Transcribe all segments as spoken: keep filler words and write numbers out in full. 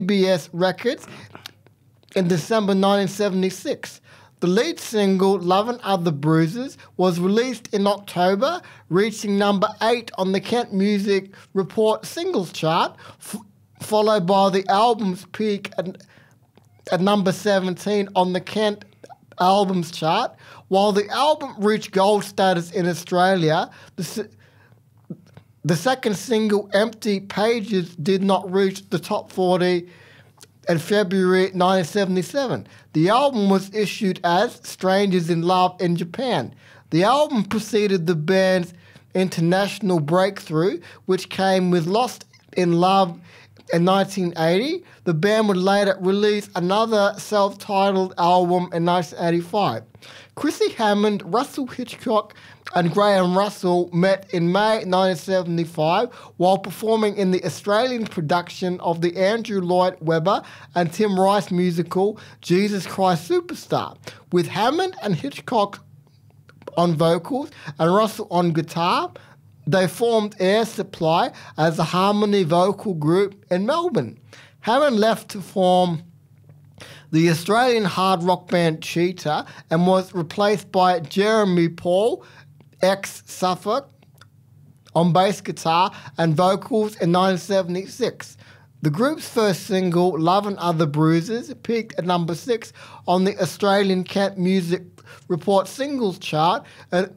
B S Records in December nineteen seventy-six. The lead single, Love and Other Bruises, was released in October, reaching number eight on the Kent Music Report singles chart, f- followed by the album's peak at, at number seventeen on the Kent Albums chart. While the album reached gold status in Australia, the, se- the second single, Empty Pages, did not reach the top forty in February nineteen seventy-seven. The album was issued as Strangers in Love in Japan. The album preceded the band's international breakthrough, which came with Lost in Love in nineteen eighty. The band would later release another self-titled album in nineteen eighty-five. Chrissy Hammond, Russell Hitchcock, and Graham Russell met in May nineteen seventy-five while performing in the Australian production of the Andrew Lloyd Webber and Tim Rice musical Jesus Christ Superstar. With Hammond and Hitchcock on vocals and Russell on guitar, they formed Air Supply as a harmony vocal group in Melbourne. Hammond left to form the Australian hard rock band Cheetah and was replaced by Jeremy Paul, ex-Suffolk, on bass guitar and vocals in nineteen seventy-six. The group's first single, Love and Other Bruises, peaked at number six on the Australian Kent Music Report singles chart in,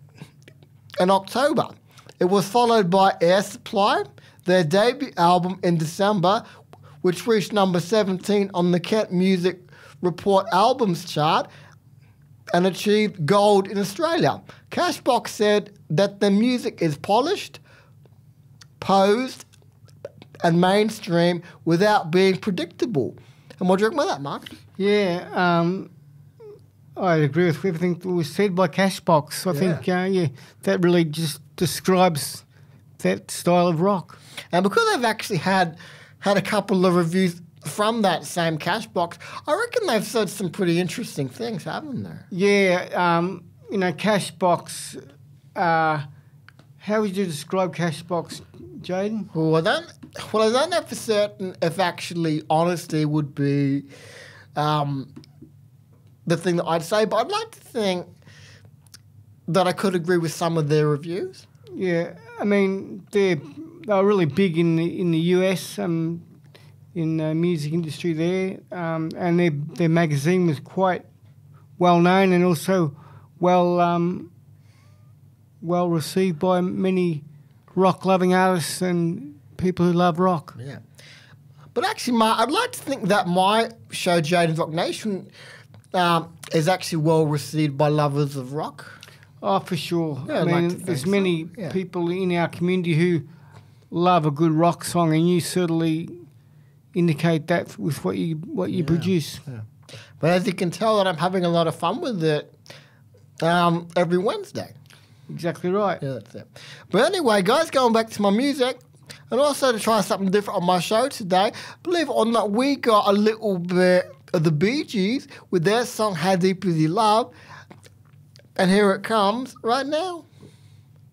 in October. It was followed by Air Supply, their debut album in December, which reached number seventeen on the Kent Music Report albums chart and achieved gold in Australia. Cashbox said that the music is polished, posed, and mainstream without being predictable. And what do you reckon about that, Mark? Yeah, um, I agree with everything that was said by Cashbox. I Yeah. think, uh, yeah, that really just describes that style of rock. And because they've actually had had a couple of reviews from that same Cashbox, I reckon they've said some pretty interesting things, haven't they? Yeah, um, you know, Cashbox, uh, how would you describe Cashbox, Jaden? Well, I don't. Well, I don't know for certain if actually honesty would be um, the thing that I'd say, but I'd like to think that I could agree with some of their reviews. Yeah, I mean, they're they're really big in the in the U S, um, in the music industry there, um, and their their magazine was quite well known and also well um, well received by many rock loving artists and people who love rock. Yeah. But actually, Mark, I'd like to think that my show, Jaden's Rock Nation, um, is actually well received by lovers of rock. Oh, for sure. Yeah, I I'd mean, like to there's think many so. Yeah. people in our community who love a good rock song, and you certainly indicate that with what you what you Yeah. produce. Yeah. But as you can tell, that I'm having a lot of fun with it um, every Wednesday. Exactly right. Yeah, that's it. But anyway, guys, going back to my music, and also to try something different on my show today, believe it or not, we got a little bit of the Bee Gees with their song How Deep Is Your Love, and here it comes right now.